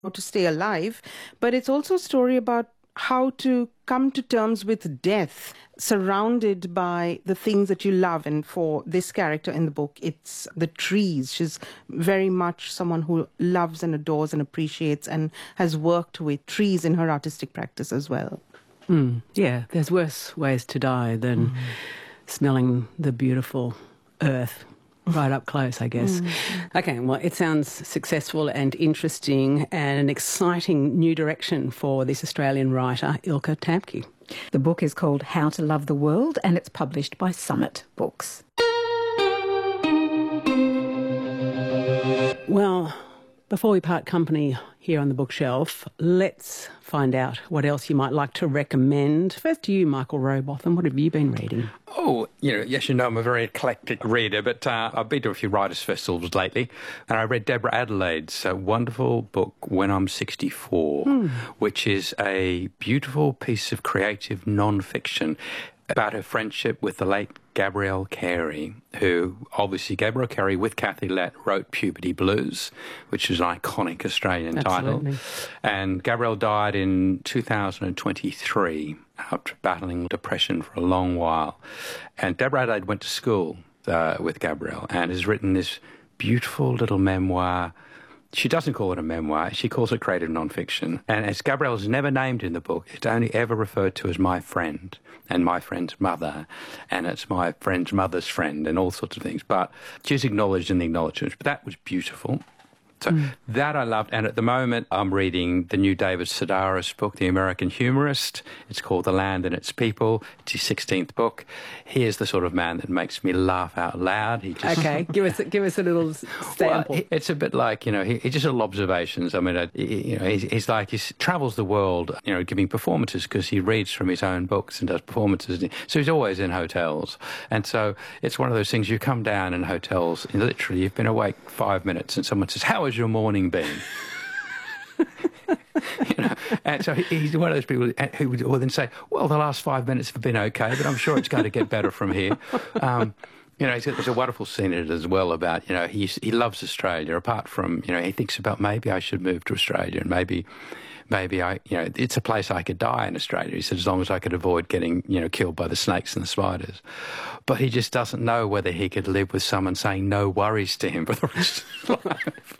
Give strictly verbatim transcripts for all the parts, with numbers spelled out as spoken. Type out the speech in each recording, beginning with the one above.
to stay alive, but it's also a story about how to come to terms with death, surrounded by the things that you love. And for this character in the book, it's the trees. She's very much someone who loves and adores and appreciates and has worked with trees in her artistic practice as well. Mm, yeah, there's worse ways to die than mm. smelling the beautiful earth right up close, I guess. Mm. Okay, well, it sounds successful and interesting and an exciting new direction for this Australian writer, Ilke Tamke. The book is called How to Love the World and it's published by Summit Books. Well, before we part company here on the bookshelf, let's find out what else you might like to recommend. First to you, Michael Rowbotham, what have you been reading? Oh, you know, yes, you know, I'm a very eclectic reader, but uh, I've been to a few writers' festivals lately, and I read Deborah Adelaide's uh, wonderful book, When I'm sixty-four, hmm. which is a beautiful piece of creative non-fiction about her friendship with the late Gabrielle Carey, who obviously, Gabrielle Carey with Kathy Lette wrote Puberty Blues, which is an iconic Australian Absolutely. title. And Gabrielle died in two thousand twenty-three after battling depression for a long while. And Deborah Adelaide went to school uh, with Gabrielle and has written this beautiful little memoir. She doesn't call it a memoir, she calls it creative non-fiction. And as Gabrielle's never named in the book, it's only ever referred to as my friend and my friend's mother, and it's my friend's mother's friend and all sorts of things. But she's acknowledged in the acknowledgements. But that was beautiful. So mm. that I loved. And at the moment, I'm reading the new David Sedaris book, The American Humorist. It's called The Land and Its People. It's his sixteenth book. He is the sort of man that makes me laugh out loud. He just Okay, give us give us a little sample. Well, it's a bit like, you know, he, he just little observations. I mean, uh, he, you know, he's, he's like, he travels the world, you know, giving performances because he reads from his own books and does performances. So he's always in hotels. And so it's one of those things, you come down in hotels, and literally you've been awake five minutes and someone says, how has your morning been? You know, and so he's one of those people who will then say, well, the last five minutes have been okay, but I'm sure it's going to get better from here. Um, you know, there's a wonderful scene in it as well about, you know, he he loves Australia, apart from, you know, he thinks about maybe I should move to Australia and maybe maybe I, you know, it's a place I could die in Australia. He said, as long as I could avoid getting, you know, killed by the snakes and the spiders. But he just doesn't know whether he could live with someone saying no worries to him for the rest of his life.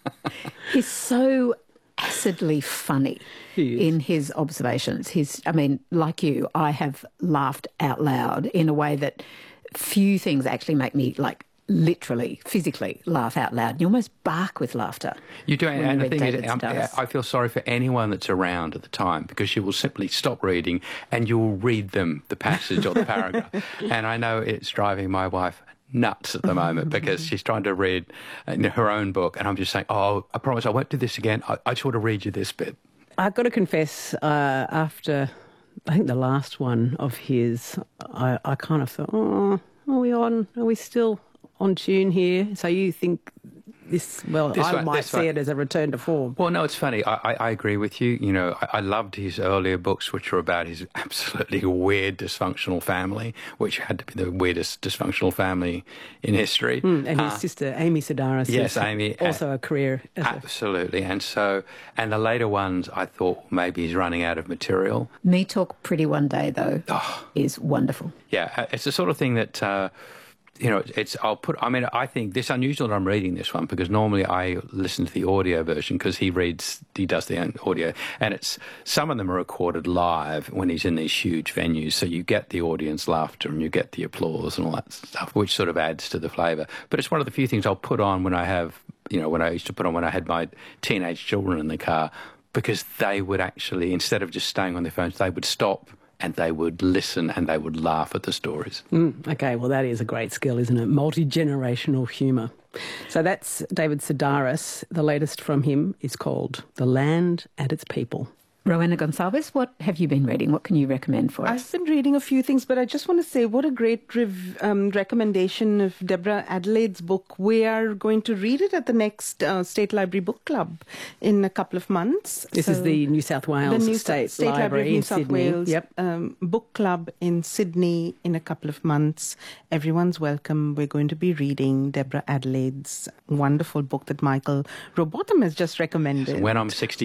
He's so acidly funny in his observations. His, I mean, like you, I have laughed out loud in a way that few things actually make me, like, literally, physically laugh out loud. You almost bark with laughter. You do, and the thing David is, um, Sedaris. I feel sorry for anyone that's around at the time, because you will simply stop reading and you will read them the passage or the paragraph. And I know it's driving my wife nuts at the moment because she's trying to read her own book, and I'm just saying, oh, I promise I won't do this again. I, I just want to read you this bit. I've got to confess, uh, after, I think, the last one of his, I, I kind of thought, oh, are we on? Are we still on tune here? So you think this, well, this I one, might see one. it as a return to form. Well, no, it's funny. I, I, I agree with you. You know, I, I loved his earlier books, which were about his absolutely weird, dysfunctional family, which had to be the weirdest dysfunctional family in history. Mm, and his uh, sister, Amy Sedaris. Yes, Amy. Also a career. As absolutely. A... And so, and the later ones, I thought maybe he's running out of material. Me Talk Pretty One Day, though, oh. is wonderful. Yeah, it's the sort of thing that... Uh, You know, it's, I'll put, I mean, I think this unusual that I'm reading this one, because normally I listen to the audio version because he reads, he does the audio, and it's, some of them are recorded live when he's in these huge venues, so you get the audience laughter and you get the applause and all that stuff, which sort of adds to the flavour. But it's one of the few things I'll put on when I have, you know, when I used to put on when I had my teenage children in the car, because they would actually, instead of just staying on their phones, they would stop and they would listen and they would laugh at the stories. Mm, okay, well, that is a great skill, isn't it? Multi-generational humour. So that's David Sedaris. The latest from him is called The Land and Its People. Rowena Gonsalves, what have you been reading? What can you recommend for us? I've been reading a few things, but I just want to say what a great rev- um, recommendation of Deborah Adelaide's book. We are going to read it at the next uh, State Library Book Club in a couple of months. This so is the New South Wales the New State, State Library, Library of New in South Sydney. Wales Yep. um, Book Club in Sydney in a couple of months. Everyone's welcome. We're going to be reading Deborah Adelaide's wonderful book that Michael Robotham has just recommended. So when I'm sixty